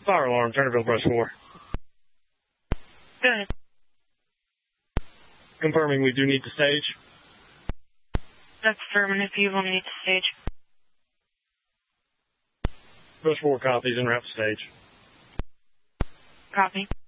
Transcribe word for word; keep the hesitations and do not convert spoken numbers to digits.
Fire alarm, Turnerville, Brush four. Go ahead. Confirming we do need to stage. That's affirmative. You will need to stage. Brush four copies en route to stage. Copy.